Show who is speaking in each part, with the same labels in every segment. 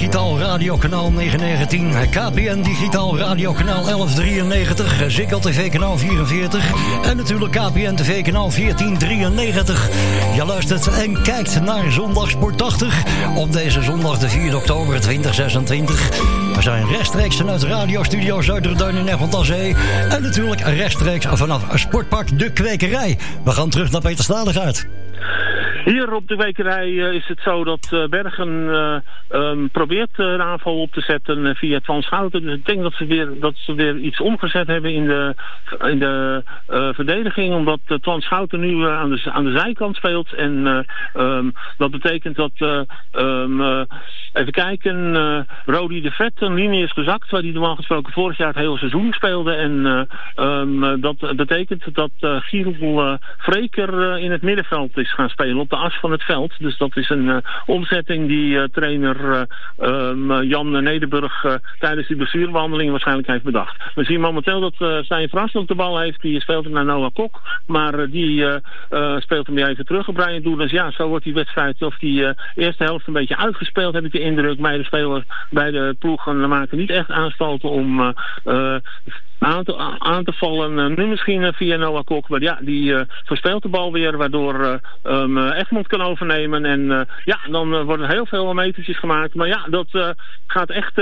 Speaker 1: Digitaal Radiokanaal 919, KPN Digitaal Radiokanaal 1193, Ziggo TV kanaal 44 en natuurlijk KPN TV kanaal 1493. Je luistert en kijkt naar Zondag Sport 80 op deze zondag de 4 oktober 2026. We zijn rechtstreeks vanuit Radio-studio Zuiderduin in Egmond aan Zee en natuurlijk rechtstreeks vanaf Sportpark De Kwekerij. We gaan terug naar Peter Stadegaard.
Speaker 2: Hier op de Kwekerij is het zo dat Bergen probeert de aanval op te zetten via Twan Schouten. Dus ik denk dat ze weer iets omgezet hebben in de verdediging. Omdat Twan Schouten nu aan de zijkant speelt. En dat betekent dat, even kijken, Rodi de Vet een linie is gezakt. Waar hij normaal gesproken vorig jaar het hele seizoen speelde. En dat betekent dat Giel Vreker in het middenveld is gaan spelen. Op de as van het veld. Dus dat is een omzetting die trainer Jan Nederburg tijdens die blessurewandeling waarschijnlijk heeft bedacht. We zien momenteel dat Stijn Verrassen op de bal heeft. Die speelt hem naar Noah Kok. Maar die speelt hem weer even terug op Brian Doelens. Ja, zo wordt die wedstrijd of die eerste helft een beetje uitgespeeld, heb ik de indruk. Bij de ploegen maken niet echt aanstalten om aan te vallen. Nu misschien via Noah Kok. Maar ja, die verspeelt de bal weer, waardoor Egmond kan overnemen. En dan worden heel veel metertjes gemaakt. Maar ja, dat gaat echt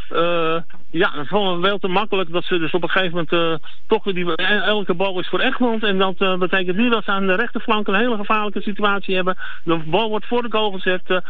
Speaker 2: wel te makkelijk. Dat ze dus op een gegeven moment toch elke bal is voor Egmond. En dat betekent nu dat ze aan de rechterflank een hele gevaarlijke situatie hebben. De bal wordt voor de goal gezet.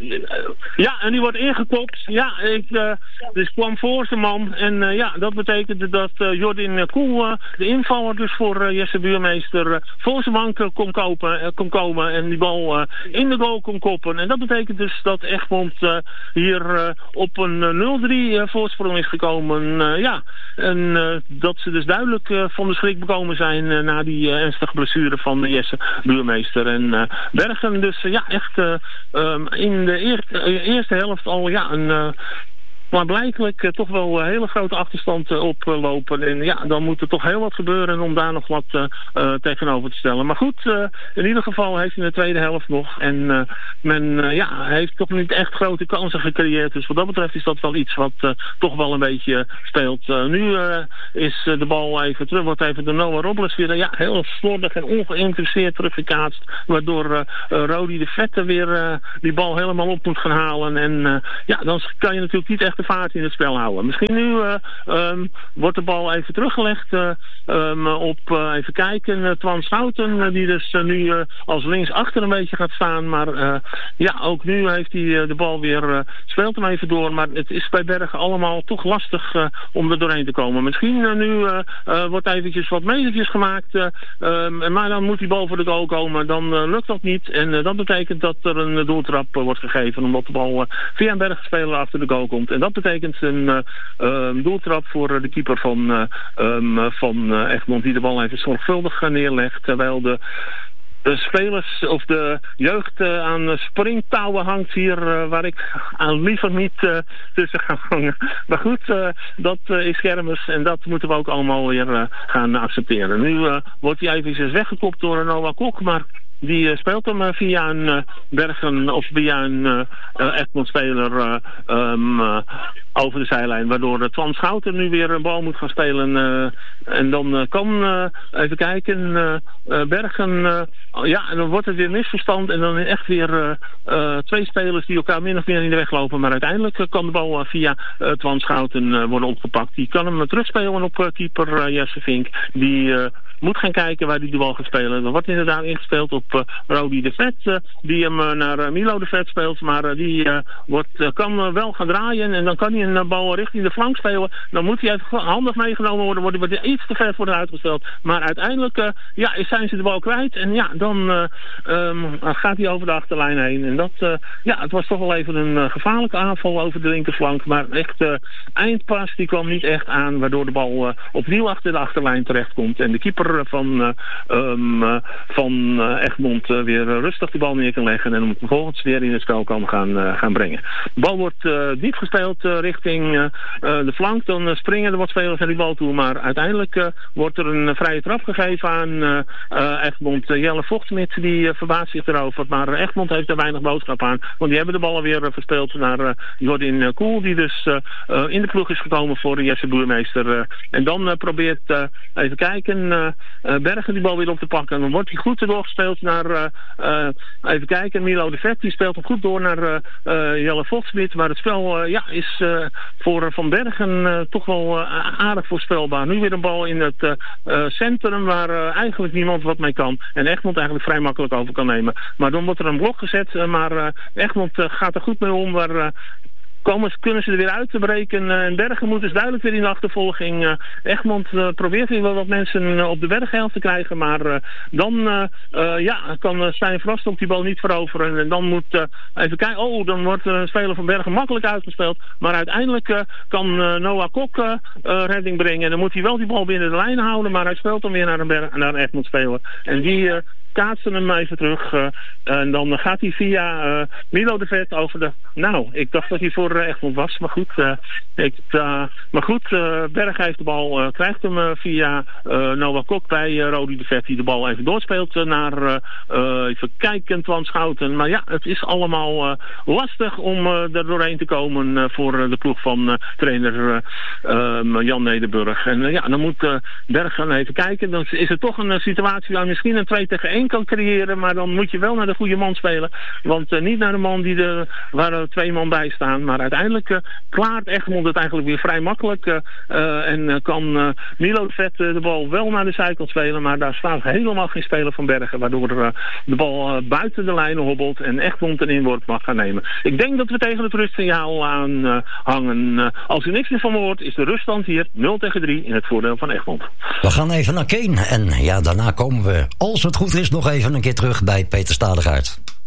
Speaker 2: En die wordt ingekopt. Dus kwam voor zijn man. En dat betekent dat Jordin Koel, de invaller dus voor Jesse Buurmeester, voor zijn man kon komen en die bal in de goal kon koppen. En dat betekent dus dat Egmond hier op een 0-3 voorsprong is gekomen. En dat ze dus duidelijk van de schrik bekomen zijn na die ernstige blessure van Jesse Buurmeester. En Bergen dus echt in de eerste helft al maar blijkelijk toch wel een hele grote achterstand oplopen. En dan moet er toch heel wat gebeuren om daar nog wat tegenover te stellen. Maar goed, in ieder geval heeft hij in de tweede helft nog. En men heeft toch niet echt grote kansen gecreëerd. Dus wat dat betreft is dat wel iets wat toch wel een beetje speelt. Nu is de bal wordt even door Noah Robles weer heel slordig en ongeïnteresseerd teruggekaatst. Waardoor Rodi de Vette weer die bal helemaal op moet gaan halen. En dan kan je natuurlijk niet echt de vaart in het spel houden. Misschien nu wordt de bal even teruggelegd op, even kijken, Twan Schouten, die dus nu als linksachter een beetje gaat staan. Maar ook nu heeft hij de bal weer, speelt hem even door. Maar het is bij Bergen allemaal toch lastig om er doorheen te komen. Misschien nu wordt eventjes wat metertjes gemaakt. Maar dan moet die bal voor de goal komen. Dan lukt dat niet. En dat betekent dat er een doeltrap wordt gegeven. Omdat de bal via een Bergspeler achter de goal komt. En dat betekent een doeltrap voor de keeper van Egmond, die de bal even zorgvuldig neerlegt. Terwijl de spelers of de jeugd aan springtouwen hangt hier, waar ik liever niet tussen ga hangen. Maar goed, dat is kermis en dat moeten we ook allemaal weer gaan accepteren. Nu wordt hij even weggekopt door Noah Kok, maar die speelt hem via een Bergen of via een Egmond-speler over de zijlijn. Waardoor Twan Schouten nu weer een bal moet gaan spelen. En dan kan, even kijken, Bergen... en dan wordt het weer misverstand. En dan echt weer twee spelers die elkaar min of meer in de weg lopen. Maar uiteindelijk kan de bal via Twan Schouten worden opgepakt. Die kan hem terugspelen op keeper Jesse Vink. Die moet gaan kijken waar hij de bal gaat spelen. Er wordt inderdaad ingespeeld op Rodi de Vet. Die hem naar Milo de Vet speelt. Maar die kan wel gaan draaien. En dan kan hij een bal richting de flank spelen. Dan moet hij even handig meegenomen worden. Wordt hij iets te ver voor uitgesteld. Maar uiteindelijk zijn ze de bal kwijt. En dan gaat hij over de achterlijn heen. En dat, het was toch wel even een gevaarlijke aanval over de linkerflank. Maar echt eindpas, die kwam niet echt aan. Waardoor de bal opnieuw achter de achterlijn terecht komt. En de keeper van Egmond weer rustig de bal neer kan leggen en hem vervolgens weer in het spel kan gaan brengen. De bal wordt diep gespeeld richting de flank. Dan springen er wat spelers naar die bal toe. Maar uiteindelijk wordt er een vrije trap gegeven aan Egmond. Jelle Vochtmit die verbaast zich erover. Maar Egmond heeft er weinig boodschap aan. Want die hebben de bal alweer verspeeld naar Jordin Koel. Die dus in de ploeg is gekomen voor Jesse Boermeester. En dan probeert, even kijken, Bergen die bal weer op te pakken. Dan wordt hij goed doorgespeeld naar, even kijken, Milo de Vet. Die speelt hem goed door naar Jelle Vochtmit. Maar het spel is voor Van Bergen toch wel aardig voorspelbaar. Nu weer een bal in het centrum waar eigenlijk niemand wat mee kan. En Egmond eigenlijk vrij makkelijk over kan nemen. Maar dan wordt er een blok gezet. Maar Egmond gaat er goed mee om. Waar kunnen ze er weer uit te breken. En Bergen moet dus duidelijk weer in de achtervolging. Egmond probeert weer wel wat mensen op de berghelft te krijgen. Maar dan kan Stijn Frost ook die bal niet veroveren. En dan moet even kijken. Dan wordt een speler van Bergen makkelijk uitgespeeld. Maar uiteindelijk kan Noah Kok redding brengen. En dan moet hij wel die bal binnen de lijn houden. Maar hij speelt dan weer naar een Egmond speler. En die kaatsen hem even terug. En dan gaat hij via Milo de Vet over de... Nou, ik dacht dat hij voor Egmond was. Maar goed, Berg heeft de bal. Krijgt hem via Noah Kok bij Rodi de Vet. Die de bal even doorspeelt naar even kijken, Twan Schouten. Maar ja, het is allemaal lastig om er doorheen te komen voor de ploeg van trainer Jan Nederburg. En dan moet Berg gaan even kijken. Dan is het toch een situatie waar misschien een 2-tegen-1 kan creëren, maar dan moet je wel naar de goede man spelen. Want niet naar de man waar er 2 man bij staan. Maar uiteindelijk klaart Egmond het eigenlijk weer vrij makkelijk. En kan Milo de Vet de bal wel naar de zijkant spelen. Maar daar staat helemaal geen speler van Bergen. Waardoor de bal buiten de lijnen hobbelt en Egmond een inworp mag gaan nemen. Ik denk dat we tegen het rustsignaal aan hangen. Als u niks meer van me hoort, is de ruststand hier 0-3 in het voordeel van Egmond.
Speaker 1: We gaan even naar Keen. En ja, daarna komen we, als het goed is, nog even een keer terug bij Peter Stadegaard.